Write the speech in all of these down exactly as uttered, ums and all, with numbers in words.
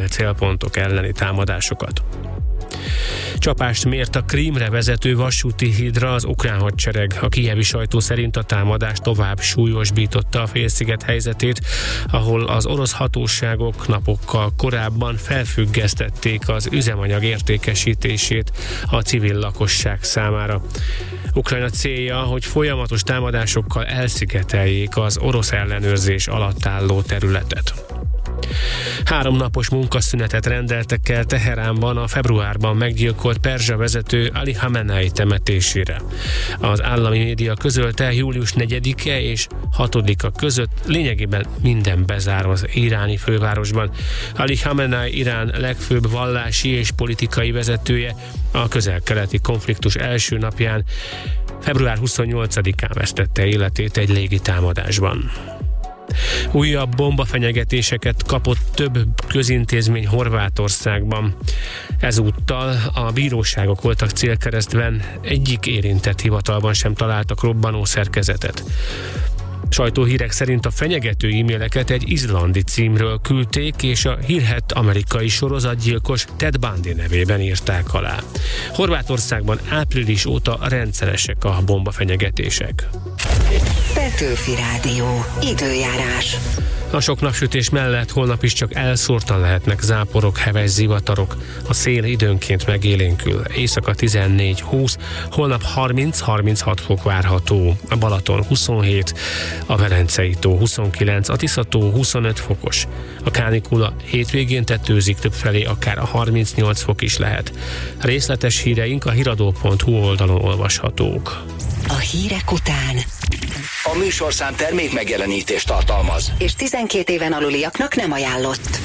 civil célpontok elleni támadásokat. Csapást mért a Krímre vezető vasúti hídra az ukrán hadsereg. A kijevi sajtó szerint a támadás tovább súlyosbította a félsziget helyzetét, ahol az orosz hatóságok napokkal korábban felfüggesztették az üzemanyag értékesítését a civil lakosság számára. Ukrajna célja, hogy folyamatos támadásokkal elszigeteljék az orosz ellenőrzés alatt álló területet. Három napos munkaszünetet rendeltek el Teheránban a februárban meggyilkolt perzsa vezető Ali Khamenei temetésére. Az állami média közölte, július negyedike és hatodika között lényegében minden bezár az iráni fővárosban. Ali Khamenei Irán legfőbb vallási és politikai vezetője a közel-keleti konfliktus első napján, február huszonnyolcadikán vesztette életét egy légitámadásban. Újabb bombafenyegetéseket kapott több közintézmény Horvátországban. Ezúttal a bíróságok voltak célkeresztben, egyik érintett hivatalban sem találtak robbanó szerkezetet. Sajtóhírek szerint a fenyegető e-maileket egy izlandi címről küldték, és a hírhett amerikai sorozatgyilkos Ted Bundy nevében írták alá. Horvátországban április óta rendszeresek a bombafenyegetések. Petőfi Rádió. Időjárás. A sok napsütés mellett holnap is csak elszórtan lehetnek záporok, heves zivatarok. A szél időnként megélénkül. Éjszaka tizennégy húsz, holnap harminc-harminchat fok várható. A Balaton huszonhét, a Velencei tó huszonkilenc, a Tisza-tó huszonöt fokos. A kánikula hétvégén tetőzik, többfelé akár a harmincnyolc fok is lehet. Részletes híreink a hiradó pont hu oldalon olvashatók. A hírek után a műsorszám termék megjelenítést tartalmaz, és tizenkét éven aluliaknak nem ajánlott.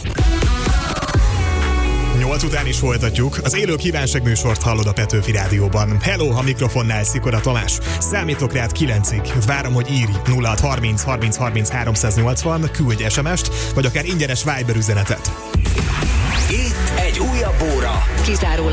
nyolc után is folytatjuk. Az élő kívánság műsort hallod a Petőfi Rádióban. Hello, a mikrofonnál Szikora Tamás. Számítok rád kilencig. Várom, hogy írj nulla hat harminc harminc harminc háromszáznyolcvan, küldj es em est, vagy akár ingyenes Viber üzenetet. itt egy újabb óra. Kizárólag